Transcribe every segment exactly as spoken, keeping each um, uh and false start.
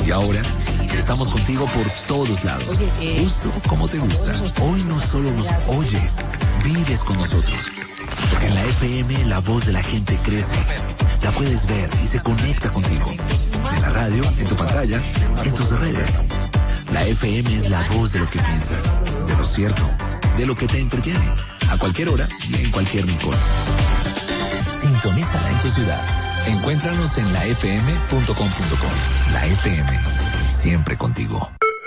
Y ahora estamos contigo por todos lados, justo como te gusta. Hoy no solo nos oyes, vives con nosotros. Porque en la F M la voz de la gente crece. La puedes ver y se conecta contigo. En la radio, en tu pantalla, en tus redes. La F M es la voz de lo que piensas, de lo cierto, de lo que te entretiene. A cualquier hora y en cualquier rincón. Sintonízala en tu ciudad. Encuéntranos en la f m punto com punto co. La F M, siempre contigo.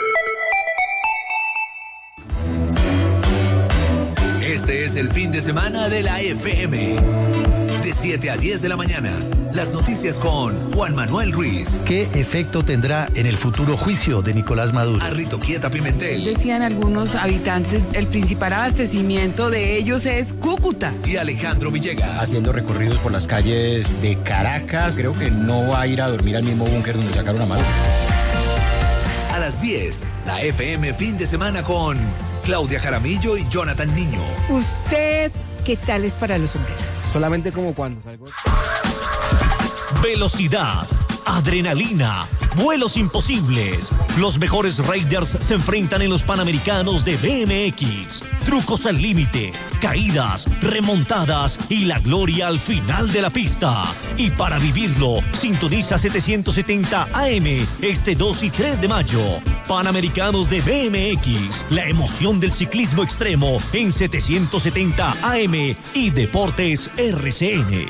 Este es el fin de semana de la F M. De siete a diez de la mañana, las noticias con Juan Manuel Ruiz. ¿Qué efecto tendrá en el futuro juicio de Nicolás Maduro? Arritoquieta Pimentel. Decían algunos habitantes, el principal abastecimiento de ellos es Cúcuta. Y Alejandro Villegas. Haciendo recorridos por las calles de Caracas, creo que no va a ir a dormir al mismo búnker donde sacaron a Maduro. A las diez, la F M fin de semana con Claudia Jaramillo y Jonathan Niño. ¿Usted qué tal es para los sombreros? Solamente como cuando salgo. Velocidad, adrenalina, vuelos imposibles. Los mejores raiders se enfrentan en los Panamericanos de B M X. Trucos al límite, caídas, remontadas y la gloria al final de la pista. Y para vivirlo, sintoniza setecientos setenta A M este dos y tres de mayo. Panamericanos de B M X, la emoción del ciclismo extremo en setecientos setenta A M y Deportes R C N.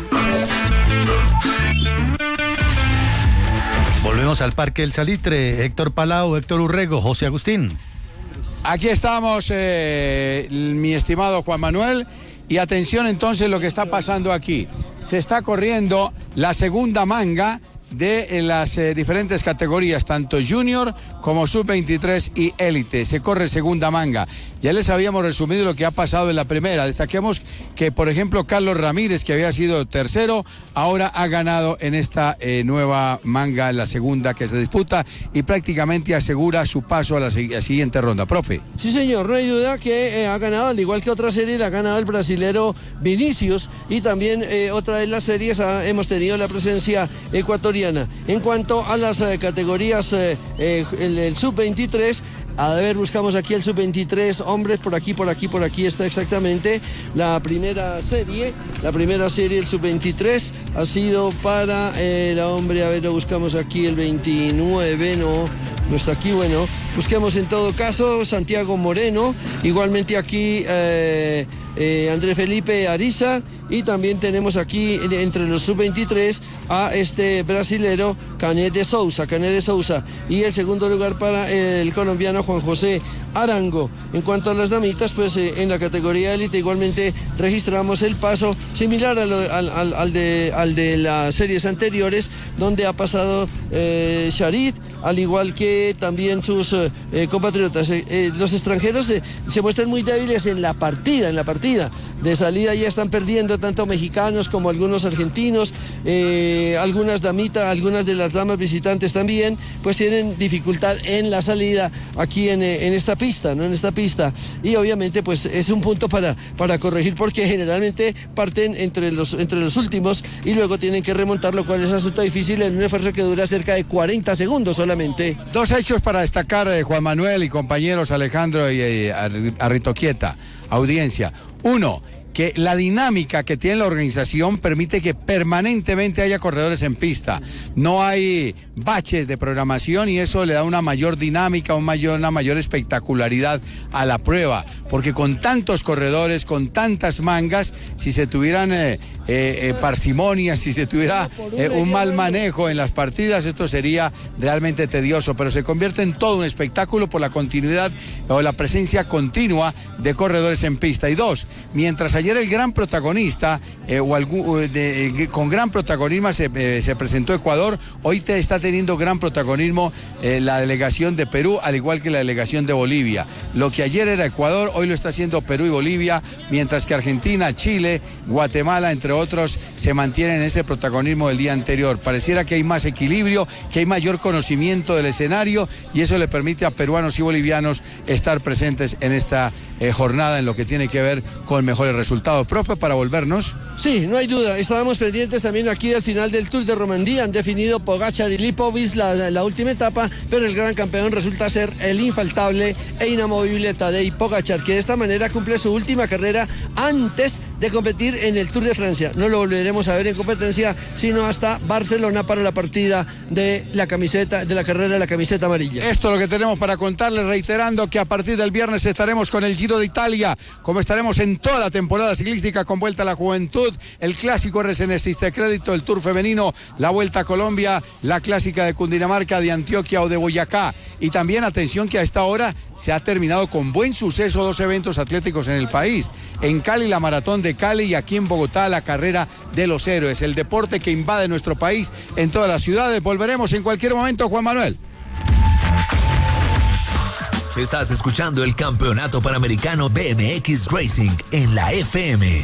Volvemos al Parque El Salitre. Héctor Palau, Héctor Urrego, José Agustín. Aquí estamos, eh, mi estimado Juan Manuel, y atención entonces lo que está pasando aquí. Se está corriendo la segunda manga de las eh, diferentes categorías, tanto junior como sub veintitrés y élite. Se corre segunda manga. Ya les habíamos resumido lo que ha pasado en la primera. Destaquemos que, por ejemplo, Carlos Ramírez, que había sido tercero, ahora ha ganado en esta eh, nueva manga, en la segunda que se disputa, y prácticamente asegura su paso a la, si- a la siguiente ronda. Profe. Sí, señor, no hay duda que eh, ha ganado, al igual que otra serie, la ha ganado el brasilero Vinicius, y también eh, otra de las series ha, hemos tenido la presencia ecuatoriana. En cuanto a las eh, categorías, eh, eh, el, el sub veintitrés, a ver, buscamos aquí el sub veintitrés, hombres, por aquí, por aquí, por aquí está exactamente la primera serie. La primera serie, el sub veintitrés, ha sido para el hombre, a ver, lo buscamos aquí, el veintinueve, no, no está aquí, bueno, busquemos en todo caso Santiago Moreno, igualmente aquí eh, eh, André Felipe Ariza, y también tenemos aquí entre los sub veintitrés a este brasilero Canet de Souza, Canet de Souza, y el segundo lugar para el colombiano Juan José Arango. En cuanto a las damitas, pues eh, en la categoría élite igualmente registramos el paso similar a lo, al, al, al, de, al de las series anteriores, donde ha pasado eh, Charit, al igual que también sus eh, compatriotas. Eh, eh, los extranjeros eh, se muestran muy débiles en la partida, en la partida. De salida ya están perdiendo tanto mexicanos como algunos argentinos, eh, algunas damitas, algunas de las damas visitantes también, pues tienen dificultad en la salida aquí en, en esta pista, ¿no? En esta pista. Y obviamente pues es un punto para, para corregir, porque generalmente parten entre los, entre los últimos y luego tienen que remontar, lo cual es asunto difícil en un esfuerzo que dura cerca de cuarenta segundos solamente. Dos hechos para destacar, eh, Juan Manuel y compañeros, Alejandro y eh, Arritoquieta, audiencia. Uno, que la dinámica que tiene la organización permite que permanentemente haya corredores en pista. No hay baches de programación y eso le da una mayor dinámica, un mayor, una mayor espectacularidad a la prueba. Porque con tantos corredores, con tantas mangas, si se tuvieran eh, eh, eh, parsimonias, si se tuviera eh, un mal manejo en las partidas, esto sería realmente tedioso. Pero se convierte en todo un espectáculo por la continuidad o la presencia continua de corredores en pista. Y dos, mientras ayer el gran protagonista, eh, o algún, de, eh, con gran protagonismo se, eh, se presentó Ecuador, hoy te está teniendo gran protagonismo eh, la delegación de Perú, al igual que la delegación de Bolivia. Lo que ayer era Ecuador, hoy lo está haciendo Perú y Bolivia, mientras que Argentina, Chile, Guatemala, entre otros, se mantienen en ese protagonismo del día anterior. Pareciera que hay más equilibrio, que hay mayor conocimiento del escenario, y eso le permite a peruanos y bolivianos estar presentes en esta eh, jornada en lo que tiene que ver con mejores resultados. Profe, para volvernos. Sí, no hay duda. Estábamos pendientes también aquí del final del Tour de Romandía. Han definido Pogačar y Lipovic la, la última etapa, pero el gran campeón resulta ser el infaltable e inamovible Tadej Pogačar, que de esta manera cumple su última carrera antes de competir en el Tour de Francia. No lo volveremos a ver en competencia, sino hasta Barcelona para la partida de la camiseta, de la carrera de la camiseta amarilla. Esto es lo que tenemos para contarles, reiterando que a partir del viernes estaremos con el Giro de Italia, como estaremos en toda la temporada ciclística con Vuelta a la Juventud, el clásico R C N Existe Crédito, el Tour Femenino, la Vuelta a Colombia, la Clásica de Cundinamarca, de Antioquia o de Boyacá. Y también atención que a esta hora se ha terminado con buen suceso dos eventos atléticos en el país. En Cali la Maratón de Cali y aquí en Bogotá la Carrera de los Héroes, el deporte que invade nuestro país en todas las ciudades. Volveremos en cualquier momento, Juan Manuel. Estás escuchando el Campeonato Panamericano B M X Racing en la F M.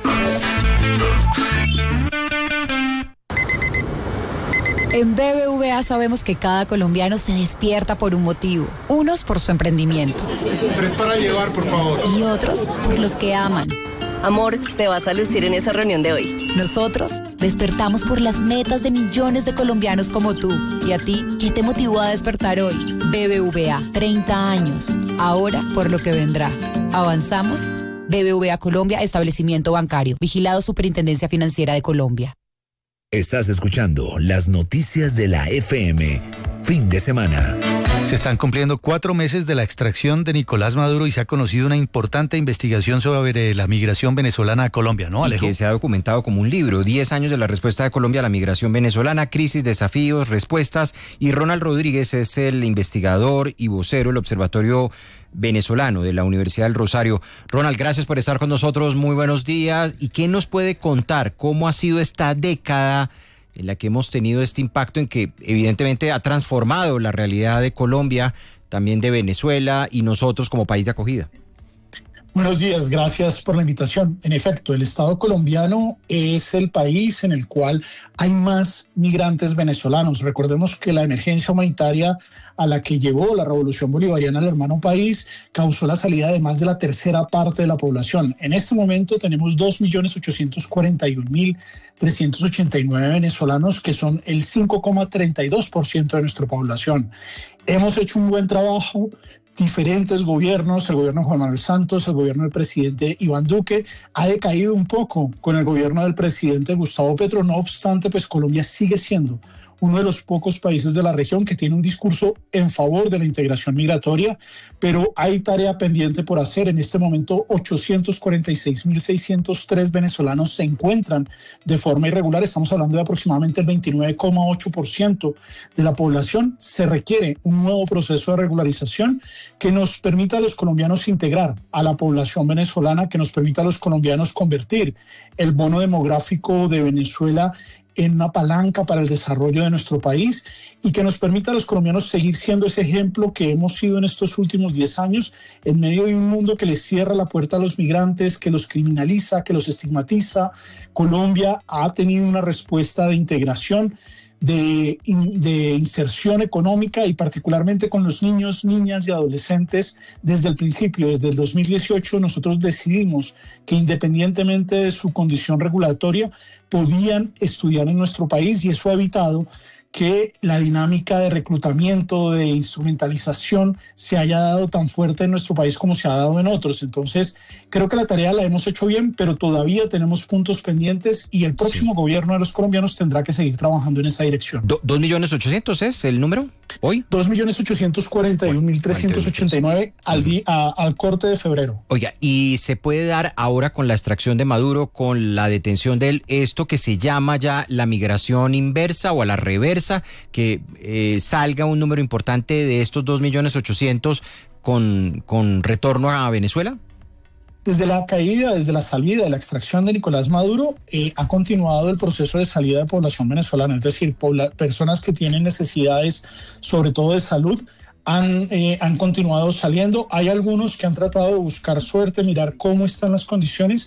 En B B V A sabemos que cada colombiano se despierta por un motivo. Unos por su emprendimiento. Tres para llevar, por favor. Y otros por los que aman. Amor, te vas a lucir en esa reunión de hoy. Nosotros despertamos por las metas de millones de colombianos como tú. ¿Y a ti qué te motivó a despertar hoy? B B V A, treinta años. Ahora por lo que vendrá. ¿Avanzamos? B B V A Colombia, establecimiento bancario. Vigilado Superintendencia Financiera de Colombia. Estás escuchando las noticias de la F M. Fin de semana. Se están cumpliendo cuatro meses de la extracción de Nicolás Maduro y se ha conocido una importante investigación sobre la migración venezolana a Colombia, ¿no, Alejo? Y que se ha documentado como un libro. Diez años de la respuesta de Colombia a la migración venezolana, crisis, desafíos, respuestas. Y Ronald Rodríguez es el investigador y vocero del Observatorio Venezolano de la Universidad del Rosario. Ronald, gracias por estar con nosotros. Muy buenos días. ¿Y qué nos puede contar? ¿Cómo ha sido esta década en la que hemos tenido este impacto en que evidentemente ha transformado la realidad de Colombia, también de Venezuela y nosotros como país de acogida? Buenos días, gracias por la invitación. En efecto, el Estado colombiano es el país en el cual hay más migrantes venezolanos. Recordemos que la emergencia humanitaria a la que llevó la revolución bolivariana al hermano país causó la salida de más de la tercera parte de la población. En este momento tenemos dos millones ochocientos cuarenta y un mil trescientos ochenta y nueve venezolanos, que son el cinco coma treinta y dos por ciento de nuestra población. Hemos hecho un buen trabajo. Diferentes gobiernos, el gobierno de Juan Manuel Santos, el gobierno del presidente Iván Duque, ha decaído un poco con el gobierno del presidente Gustavo Petro. No obstante, pues Colombia sigue siendo uno de los pocos países de la región que tiene un discurso en favor de la integración migratoria, pero hay tarea pendiente por hacer. En este momento, ochocientos cuarenta y seis mil seiscientos tres venezolanos se encuentran de forma irregular. Estamos hablando de aproximadamente el veintinueve coma ocho por ciento de la población. Se requiere un nuevo proceso de regularización que nos permita a los colombianos integrar a la población venezolana, que nos permita a los colombianos convertir el bono demográfico de Venezuela en una palanca para el desarrollo de nuestro país y que nos permita a los colombianos seguir siendo ese ejemplo que hemos sido en estos últimos diez años en medio de un mundo que les cierra la puerta a los migrantes, que los criminaliza, que los estigmatiza. Colombia ha tenido una respuesta de integración, de, de inserción económica y particularmente con los niños, niñas y adolescentes desde el principio. Desde el dos mil dieciocho nosotros decidimos que independientemente de su condición regulatoria podían estudiar en nuestro país y eso ha evitado que la dinámica de reclutamiento, de instrumentalización se haya dado tan fuerte en nuestro país como se ha dado en otros. Entonces, creo que la tarea la hemos hecho bien, pero todavía tenemos puntos pendientes y el próximo sí. gobierno de los colombianos tendrá que seguir trabajando en esa dirección. Do, ¿Dos millones ochocientos es el número hoy? Dos millones ochocientos cuarenta y un mil trescientos ochenta y nueve al, día, a, al corte de febrero. Oiga, ¿y se puede dar ahora con la extracción de Maduro, con la detención de él, esto que se llama ya la migración inversa o a la reversa? Que eh, salga un número importante de estos dos millones ochocientos con, con retorno a Venezuela? Desde la caída, desde la salida de la extracción de Nicolás Maduro, eh, ha continuado el proceso de salida de población venezolana, es decir, pobla- personas que tienen necesidades, sobre todo de salud, han, eh, han continuado saliendo. Hay algunos que han tratado de buscar suerte, mirar cómo están las condiciones,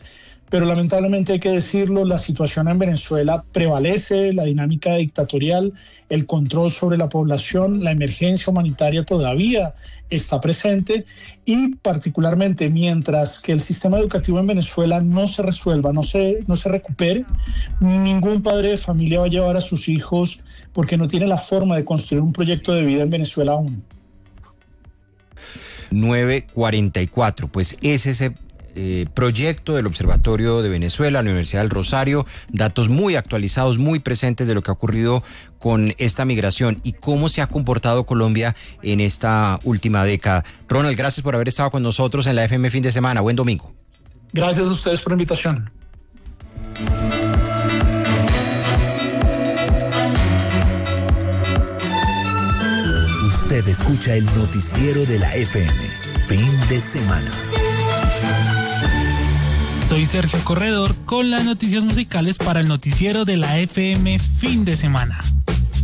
pero lamentablemente hay que decirlo, la situación en Venezuela prevalece, la dinámica dictatorial, el control sobre la población, la emergencia humanitaria todavía está presente y particularmente mientras que el sistema educativo en Venezuela no se resuelva, no se, no se recupere, ningún padre de familia va a llevar a sus hijos porque no tiene la forma de construir un proyecto de vida en Venezuela aún. nueve cuarenta y cuatro, pues es ese eh, proyecto del Observatorio de Venezuela, la Universidad del Rosario, datos muy actualizados, muy presentes de lo que ha ocurrido con esta migración y cómo se ha comportado Colombia en esta última década. Ronald, gracias por haber estado con nosotros en la F M Fin de Semana. Buen domingo. Gracias a ustedes por la invitación. Usted escucha el noticiero de la F M, Fin de Semana. Soy Sergio Corredor con las noticias musicales para el noticiero de la F M Fin de Semana.